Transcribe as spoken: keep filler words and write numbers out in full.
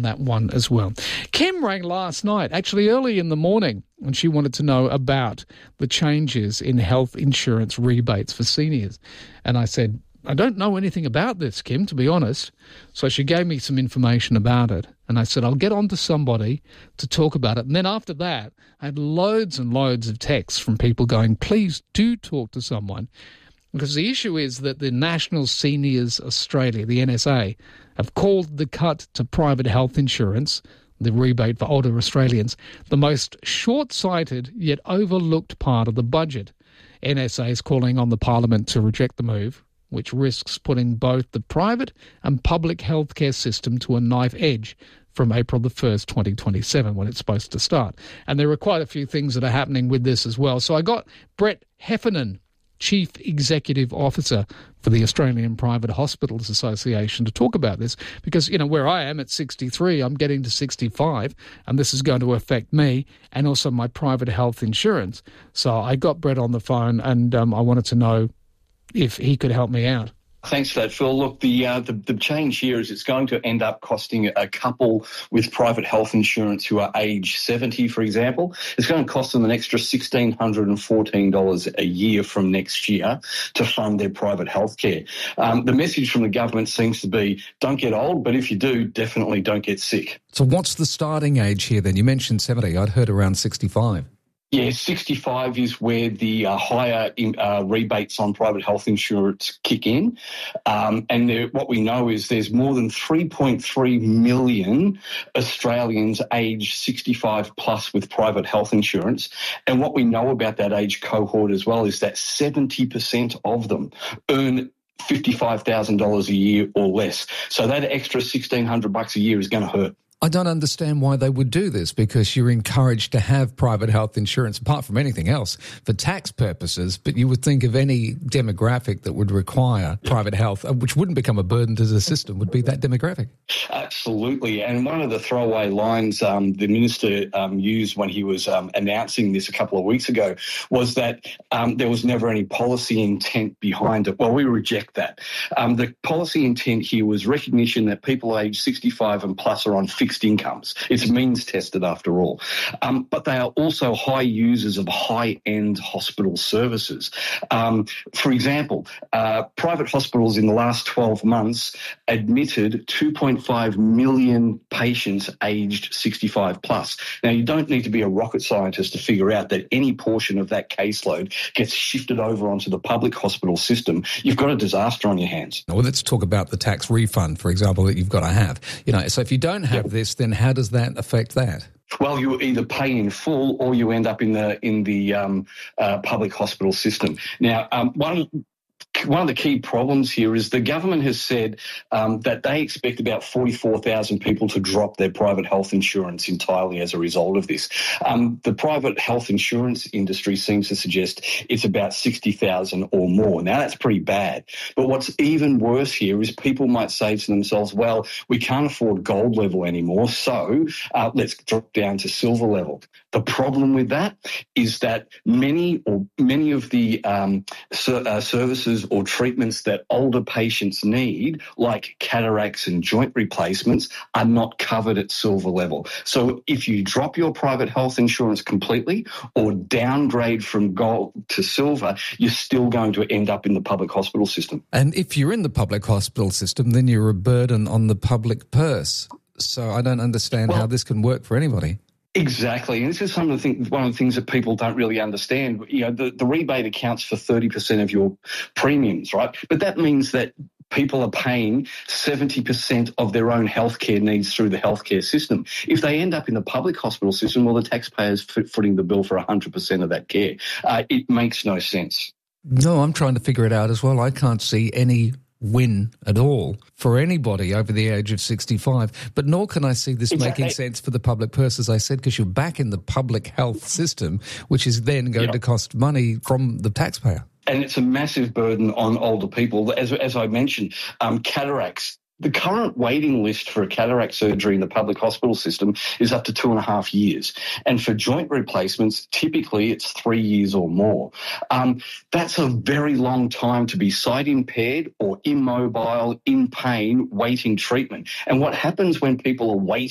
on that one as well. Kim rang last night, actually early in the morning, and she wanted to know about the changes in health insurance rebates for seniors. And I said, I don't know anything about this, Kim, to be honest. So she gave me some information about it. And I said, I'll get on to somebody to talk about it. And then after that, I had loads and loads of texts from people going, please do talk to someone. Because the issue is that the National Seniors Australia, the N S A, have called the cut to private health insurance, the rebate for older Australians, the most short-sighted yet overlooked part of the budget. N S A is calling on the Parliament to reject the move, which risks putting both the private and public healthcare system to a knife edge from April the first, twenty twenty-seven, when it's supposed to start. And there are quite a few things that are happening with this as well. So I got Brett Heffernan, Chief Executive Officer for the Australian Private Hospitals Association, to talk about this because, you know, where I am at sixty-three, I'm getting to sixty-five, and this is going to affect me and also my private health insurance. So I got Brett on the phone, and um, I wanted to know if he could help me out. Thanks for that, Phil. Look, the, uh, the the change here is it's going to end up costing a couple with private health insurance who are age seventy, for example, it's going to cost them an extra one thousand six hundred fourteen dollars a year from next year to fund their private health care. Um, the message from the government seems to be, don't get old, but if you do, definitely don't get sick. So what's the starting age here then? You mentioned seventy. I'd heard around sixty-five. Yeah, sixty-five is where the uh, higher in, uh, rebates on private health insurance kick in. Um, and there, what we know is there's more than three point three million Australians aged sixty-five plus with private health insurance. And what we know about that age cohort as well is that seventy percent of them earn fifty-five thousand dollars a year or less. So that extra sixteen hundred bucks a year is going to hurt. I don't understand why they would do this, because you're encouraged to have private health insurance, apart from anything else, for tax purposes. But you would think of any demographic that would require private health, which wouldn't become a burden to the system, would be that demographic. Absolutely. And one of the throwaway lines um, the minister um, used when he was um, announcing this a couple of weeks ago was that um, there was never any policy intent behind it. Well, we reject that. Um, the policy intent here was recognition that people aged sixty-five and plus are on fixed incomes. It's means tested after all. Um, but they are also high users of high-end hospital services. Um, for example, uh, private hospitals in the last twelve months admitted two point five million patients aged sixty-five plus. Now, you don't need to be a rocket scientist to figure out that any portion of that caseload gets shifted over onto the public hospital system. You've got a disaster on your hands. Well, let's talk about the tax refund, for example, that you've got to have. You know, so if you don't have yep. this, then how does that affect that? Well, you either pay in full or you end up in the in the um, uh, public hospital system. Now, um, one. One of the key problems here is the government has said um, that they expect about forty-four thousand people to drop their private health insurance entirely as a result of this. Um, the private health insurance industry seems to suggest it's about sixty thousand or more. Now, that's pretty bad. But what's even worse here is people might say to themselves, well, we can't afford gold level anymore, so uh, let's drop down to silver level. The problem with that is that many or many of the um, ser- uh, services or treatments that older patients need, like cataracts and joint replacements, are not covered at silver level. So if you drop your private health insurance completely or downgrade from gold to silver, you're still going to end up in the public hospital system. And if you're in the public hospital system, then you're a burden on the public purse. So I don't understand well, how this can work for anybody. Exactly. And this is some of the things, one of the things that people don't really understand. You know, the, the rebate accounts for thirty percent of your premiums, right? But that means that people are paying seventy percent of their own healthcare needs through the healthcare system. If they end up in the public hospital system, well, the taxpayer's footing the bill for one hundred percent of that care. Uh, it makes no sense. No, I'm trying to figure it out as well. I can't see any win at all for anybody over the age of sixty-five. But nor can I see this exactly. making sense for the public purse, as I said, because you're back in the public health system, which is then going yep. to cost money from the taxpayer. And it's a massive burden on older people. As, as I mentioned, um, cataracts. The current waiting list for a cataract surgery in the public hospital system is up to two and a half years. And for joint replacements, typically it's three years or more. Um, that's a very long time to be sight impaired or immobile, in pain, waiting treatment. And what happens when people are waiting